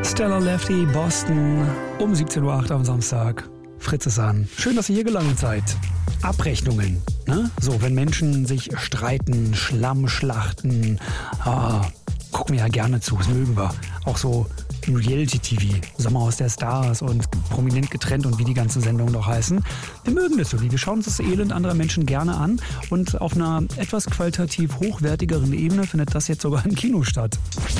Stellar Lefty, Boston, um 17.08 Uhr am Samstag. Fritz ist an. Schön, dass ihr hier gelandet seid. Abrechnungen, ne? So, wenn Menschen sich streiten, Schlammschlachten, gucken wir ja gerne zu, das mögen wir. Auch so im Reality-TV, Sommerhaus der Stars und Prominent getrennt und wie die ganzen Sendungen doch heißen. Wir mögen das irgendwie. Wir schauen uns das Elend anderer Menschen gerne an und auf einer etwas qualitativ hochwertigeren Ebene findet das jetzt sogar im Kino statt.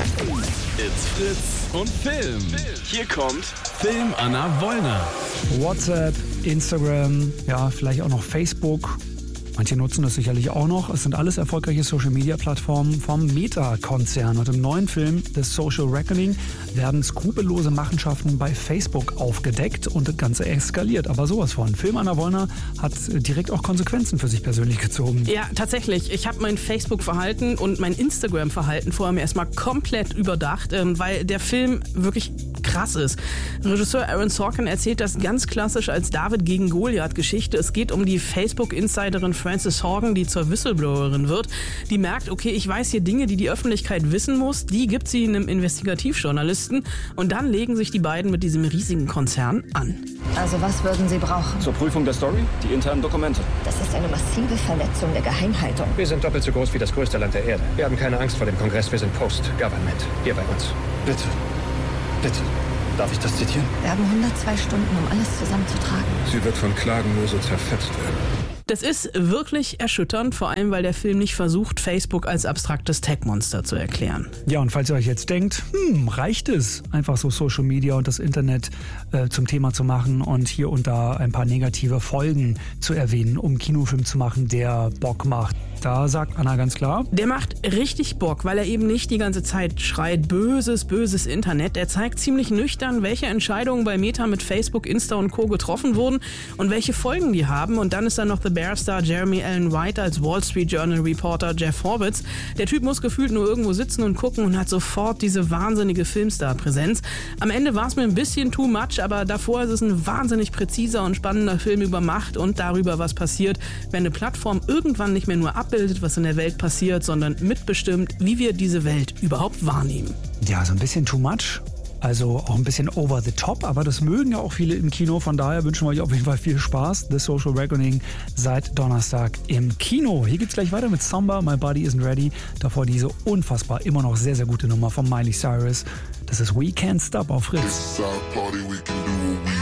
It's Fritz und Film. Hier kommt Film Anna Wollner. WhatsApp, Instagram, ja, vielleicht auch noch Facebook. Manche nutzen das sicherlich auch noch. Es sind alles erfolgreiche Social-Media-Plattformen vom Meta-Konzern. Und im neuen Film The Social Reckoning werden skrupellose Machenschaften bei Facebook aufgedeckt und das Ganze eskaliert. Aber sowas von. Film Anna Wollner hat direkt auch Konsequenzen für sich persönlich gezogen. Ja, tatsächlich. Ich habe mein Facebook-Verhalten und mein Instagram-Verhalten vorher mir erstmal komplett überdacht, weil der Film wirklich krass ist. Regisseur Aaron Sorkin erzählt das ganz klassisch als David gegen Goliath-Geschichte. Es geht um die Facebook-Insiderin Frances Horgan, die zur Whistleblowerin wird. Die merkt, okay, ich weiß hier Dinge, die die Öffentlichkeit wissen muss. Die gibt sie einem Investigativjournalisten. Und dann legen sich die beiden mit diesem riesigen Konzern an. Also was würden Sie brauchen? Zur Prüfung der Story, die internen Dokumente. Das ist eine massive Verletzung der Geheimhaltung. Wir sind doppelt so groß wie das größte Land der Erde. Wir haben keine Angst vor dem Kongress, wir sind Post-Government. Hier bei uns. Bitte. Bitte. Darf ich das zitieren? Wir haben 102 Stunden, um alles zusammenzutragen. Sie wird von Klagen nur so zerfetzt werden. Das ist wirklich erschütternd, vor allem weil der Film nicht versucht, Facebook als abstraktes Tech-Monster zu erklären. Ja, und falls ihr euch jetzt denkt, reicht es, einfach so Social Media und das Internet zum Thema zu machen und hier und da ein paar negative Folgen zu erwähnen, um einen Kinofilm zu machen, der Bock macht. Da sagt Anna ganz klar: Der macht richtig Bock, weil er eben nicht die ganze Zeit schreit, böses, böses Internet. Er zeigt ziemlich nüchtern, welche Entscheidungen bei Meta mit Facebook, Insta und Co. getroffen wurden und welche Folgen die haben. Und dann ist da noch The Bear-Star Jeremy Allen White als Wall Street Journal Reporter Jeff Horwitz. Der Typ muss gefühlt nur irgendwo sitzen und gucken und hat sofort diese wahnsinnige Filmstar-Präsenz. Am Ende war es mir ein bisschen too much, aber davor ist es ein wahnsinnig präziser und spannender Film über Macht und darüber, was passiert, wenn eine Plattform irgendwann nicht mehr nur abbildet, was in der Welt passiert, sondern mitbestimmt, wie wir diese Welt überhaupt wahrnehmen. Ja, so ein bisschen too much. Also auch ein bisschen over the top, aber das mögen ja auch viele im Kino. Von daher wünschen wir euch auf jeden Fall viel Spaß. The Social Reckoning seit Donnerstag im Kino. Hier geht's gleich weiter mit Samba, My Body Isn't Ready. Davor diese unfassbar, immer noch sehr, sehr gute Nummer von Miley Cyrus. Das ist We Can't Stop auf Fritz.